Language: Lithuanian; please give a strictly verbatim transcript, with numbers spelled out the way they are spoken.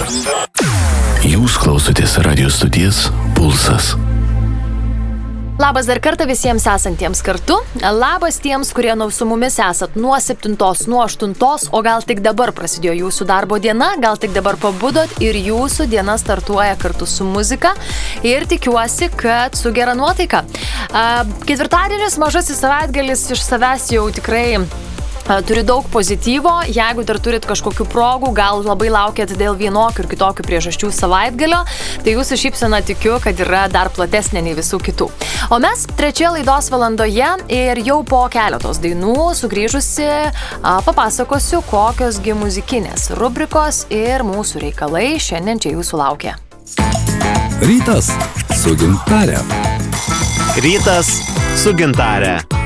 Jūs klausotės radio stoties Pulsas. Labas dar kartą visiems esantiems kartu. Labas tiems, kurie su mumis esat nuo septintos, nuo aštuntos, o gal tik dabar prasidėjo jūsų darbo diena, gal tik dabar pabudot ir jūsų diena startuoja kartu su muzika ir tikiuosi, kad su gera nuotaika. Ketvirtadienis, mažasis savaitgalis iš savęs jau tikrai turi daug pozityvo. Jeigu dar turit kažkokių progų, gal labai laukiat dėl vienokių ir kitokių priežasčių savaitgalio, tai jūsų šypsena tikiu, kad yra dar platesnė nei visų kitų. O mes trečioje laidos valandoje ir jau po keletos dainų sugrįžusi papasakosiu, kokios gi muzikinės rubrikos ir mūsų reikalai šiandien čia jūsų laukia. Rytas su Gintare. Rytas su Gintare.